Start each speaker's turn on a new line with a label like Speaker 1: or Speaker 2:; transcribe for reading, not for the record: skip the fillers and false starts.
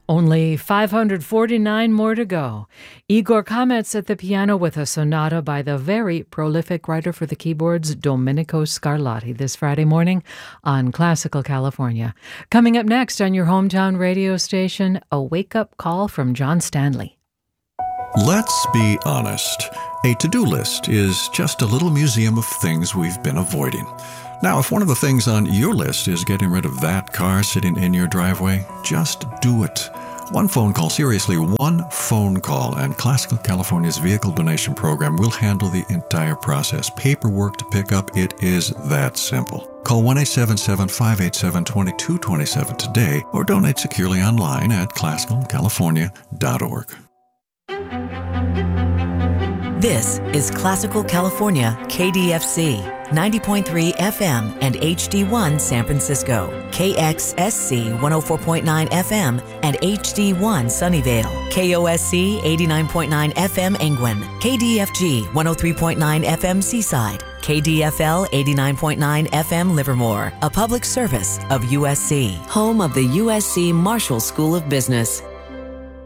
Speaker 1: Only 549 more to go. Igor Kamets at the piano with a sonata by the very prolific writer for the keyboards, Domenico Scarlatti, this Friday morning on Classical California. Coming up next on your hometown radio station, a wake-up call from John Stanley.
Speaker 2: Let's be honest. A to-do list is just a little museum of things we've been avoiding. Now, if one of the things on your list is getting rid of that car sitting in your driveway, just do it. One phone call, seriously, one phone call, and Classical California's vehicle donation program will handle the entire process. Paperwork to pick up, it is that simple. Call 1-877-587-2227 today or donate securely online at classicalcalifornia.org.
Speaker 3: This is Classical California, KDFC, 90.3 FM and HD1 San Francisco, KXSC 104.9 FM and HD1 Sunnyvale, KOSC 89.9 FM Angwin, KDFG 103.9 FM Seaside, KDFL 89.9 FM Livermore, a public service of USC, home of the USC Marshall School of Business.